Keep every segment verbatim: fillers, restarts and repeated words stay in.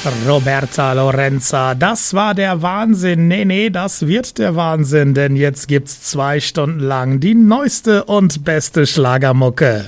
Roberta Lorenza, das war der Wahnsinn. Nee, nee, das wird der Wahnsinn, denn jetzt gibt's zwei Stunden lang die neueste und beste Schlagermucke.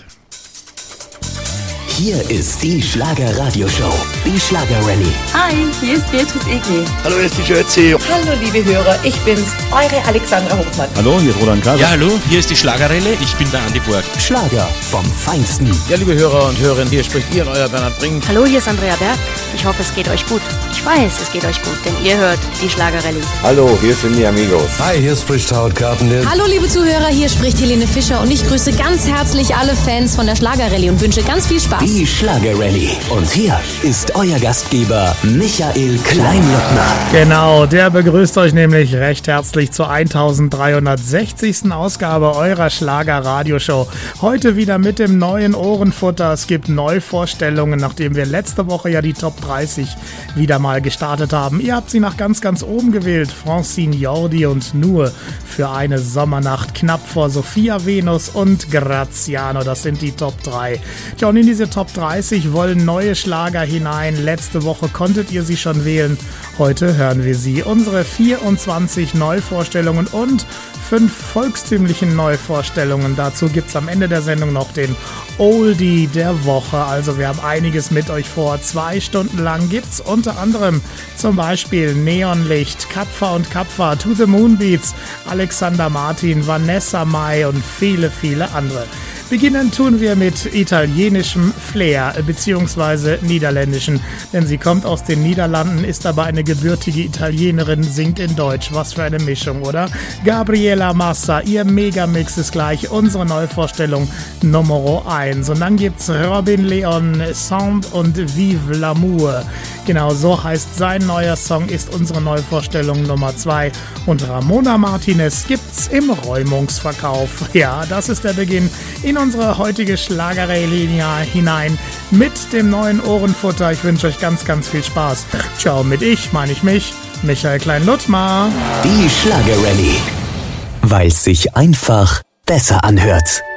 Hier ist die Schlager-Radio-Show, die Schlager-Rallye. Hi, hier ist Beatrice Egli. Hallo, hier ist die Jötzi. Hallo, liebe Hörer, ich bin's, eure Alexandra Hofmann. Hallo, hier ist Roland Kaiser. Ja, hallo, hier ist die Schlager-Rallye, ich bin der Andi Borg. Schlager vom Feinsten. Ja, liebe Hörer und Hörerinnen, hier spricht ihr, euer Bernhard Brink. Hallo, hier ist Andrea Berg. Ich hoffe, es geht euch gut. Ich weiß, es geht euch gut, denn ihr hört die Schlager-Rallye. Hallo, hier sind die Amigos. Hi, hier spricht Howard Carpendale. Hallo, liebe Zuhörer, hier spricht Helene Fischer und ich grüße ganz herzlich alle Fans von der Schlager-Rallye und wünsche ganz viel Spaß. Die Schlager-Rallye. Und hier ist euer Gastgeber Michael Kleinlottner. Genau, der begrüßt euch nämlich recht herzlich zur eintausenddreihundertsechzigsten Ausgabe eurer Schlager-Radio-Show. Heute wieder mit dem neuen Ohrenfutter. Es gibt Neuvorstellungen, nachdem wir letzte Woche ja die Top dreißig wieder mal gestartet haben. Ihr habt sie nach ganz, ganz oben gewählt. Francine Jordi und Nur für eine Sommernacht. Knapp vor Sophia Venus und Graziano. Das sind die Top drei. Ja, und in diese Top dreißig wollen neue Schlager hinein. Letzte Woche konntet ihr sie schon wählen. Heute hören wir sie. Unsere vierundzwanzig Neuvorstellungen und fünf volkstümlichen Neuvorstellungen. Dazu gibt es am Ende der Sendung noch den Oldie der Woche. Also wir haben einiges mit euch vor. Zwei Stunden lang gibt es unter anderem zum Beispiel Neonlicht, Kapfa und Kapfa, To the Moonbeats, Alexander Martin, Vanessa Mai und viele, viele andere. Beginnen tun wir mit italienischem Flair bzw. niederländischen, denn sie kommt aus den Niederlanden, ist aber eine gebürtige Italienerin, singt in Deutsch. Was für eine Mischung, oder? Gabriela Massa, ihr Megamix ist gleich unsere Neuvorstellung Nummer eins. Und dann gibt's Robin Leon, Sound und Vive l'amour. Genau, so heißt sein neuer Song, ist unsere Neuvorstellung Nummer zwei. Und Ramona Martinez gibt's im Räumungsverkauf. Ja, das ist der Beginn in unsere heutige Schlagerlinie hinein mit dem neuen Ohrenfutter. Ich wünsche euch ganz, ganz viel Spaß. Ciao mit ich, meine ich mich, Michael Klein-Luttmar. Die Schlager-Rallye, weil es sich einfach besser anhört.